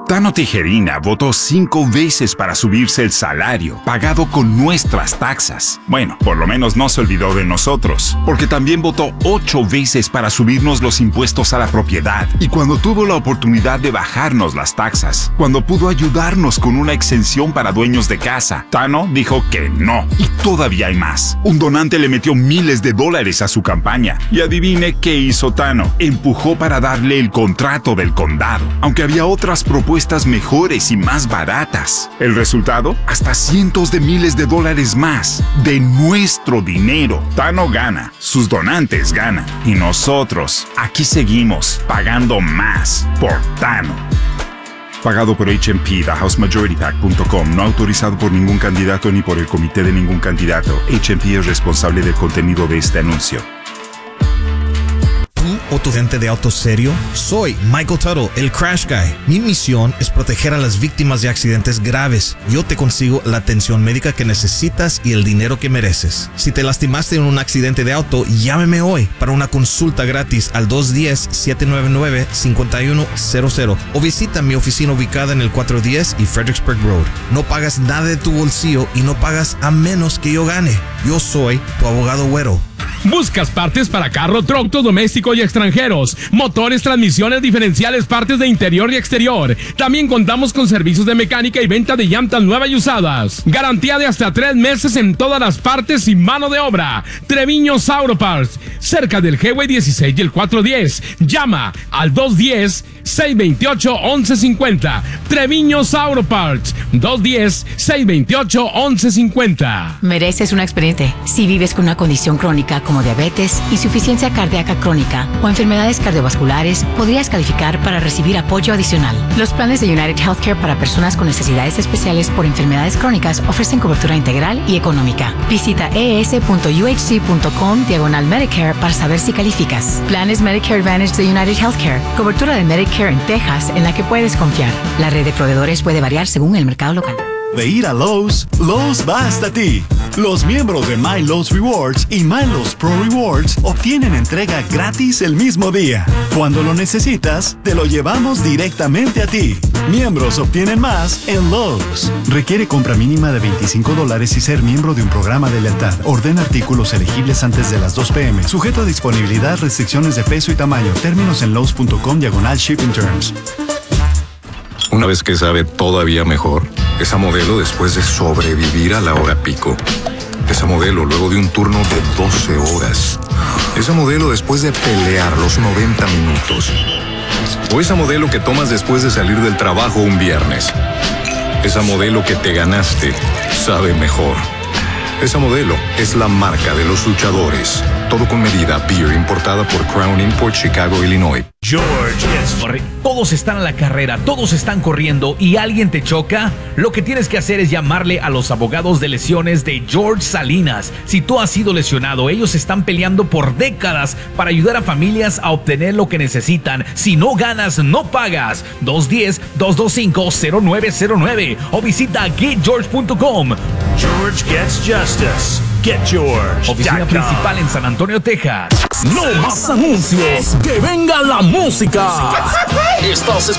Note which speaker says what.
Speaker 1: Tano Tijerina votó 5 veces para subirse el salario, pagado con nuestras taxas. Bueno, por lo menos no se olvidó de nosotros, porque también votó 8 veces para subirnos los impuestos a la propiedad. Y cuando tuvo la oportunidad de bajarnos las taxas, cuando pudo ayudarnos con una exención para dueños de casa, Tano dijo que no. Y todavía hay más. Un donante le metió miles de dólares a su campaña. Y adivine qué hizo Tano. Empujó para darle el contrato del condado, aunque había otras propuestas mejores y más baratas. El resultado, hasta cientos de miles de dólares más de nuestro dinero. Tano gana, sus donantes ganan y nosotros aquí seguimos pagando más por Tano. Pagado por HMP, TheHouseMajorityPAC.com, no autorizado por ningún candidato ni por el comité de ningún candidato. HMP es responsable del contenido de este anuncio.
Speaker 2: ¿Tú o tu agente de auto serio? Soy Michael Tuttle, el Crash Guy. Mi misión es proteger a las víctimas de accidentes graves. Yo te consigo la atención médica que necesitas y el dinero que mereces. Si te lastimaste en un accidente de auto, llámeme hoy para una consulta gratis al 210-799-5100 o visita mi oficina ubicada en el 410 y Fredericksburg Road. No pagas nada de tu bolsillo y no pagas a menos que yo gane. Yo soy tu abogado güero.
Speaker 3: ¿Buscas partes para carro, tractor, doméstico y extranjeros? Motores, transmisiones, diferenciales, partes de interior y exterior. También contamos con servicios de mecánica y venta de llantas nuevas y usadas. Garantía de hasta 3 meses en todas las partes y mano de obra. Treviños Auto Parts, cerca del Highway 16 y el 410. Llama al 210-628-1150. Treviños Auto Parts, 210-628-1150.
Speaker 4: Mereces un expediente. Si vives con una condición crónica como diabetes, insuficiencia cardíaca crónica o enfermedades cardiovasculares, podrías calificar para recibir apoyo adicional. Los planes de United Healthcare para personas con necesidades especiales por enfermedades crónicas ofrecen cobertura integral y económica. Visita es.uhc.com/Medicare para saber si calificas. Planes Medicare Advantage de United Healthcare. Cobertura de Medicare en Texas en la que puedes confiar. La red de proveedores puede variar según el mercado local.
Speaker 5: De ir a Lowe's, Lowe's va hasta ti. Los miembros de My Lowe's Rewards y My Lowe's Pro Rewards obtienen entrega gratis el mismo día. Cuando lo necesitas, te lo llevamos directamente a ti. Miembros obtienen más en Lowe's. Requiere compra mínima de $25 y ser miembro de un programa de lealtad. Ordena artículos elegibles antes de las 2 p.m. Sujeto a disponibilidad, restricciones de peso y tamaño. Términos en Lowe's.com/shipping terms.
Speaker 6: Una vez que sabe todavía mejor, esa modelo después de sobrevivir a la hora pico. Esa modelo luego de un turno de 12 horas. Esa modelo después de pelear los 90 minutos. O esa modelo que tomas después de salir del trabajo un viernes. Esa modelo que te ganaste sabe mejor. Esa modelo es la marca de los luchadores. Todo con medida. Beer importada por Crown Import, Chicago, Illinois.
Speaker 7: George, todos están a la carrera, todos están corriendo y alguien te choca. Lo que tienes que hacer es llamarle a los abogados de lesiones de George Salinas. Si tú has sido lesionado, ellos están peleando por décadas para ayudar a familias a obtener lo que necesitan. Si no ganas, no pagas. 210-225-0909 o visita getgeorge.com.
Speaker 8: George gets justice. Get George.
Speaker 7: Oficina principal en San Antonio, Texas.
Speaker 9: No más anuncios. Que venga la música. Estás